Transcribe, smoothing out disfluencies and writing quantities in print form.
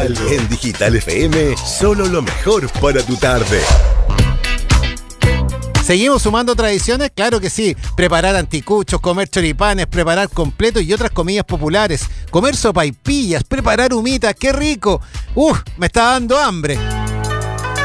Digital. En Digital FM, solo lo mejor para tu tarde. ¿Seguimos sumando tradiciones? Claro que sí. Preparar anticuchos, comer choripanes, preparar completos y otras comidas populares. Comer sopaipillas, preparar humitas, ¡qué rico! Me está dando hambre.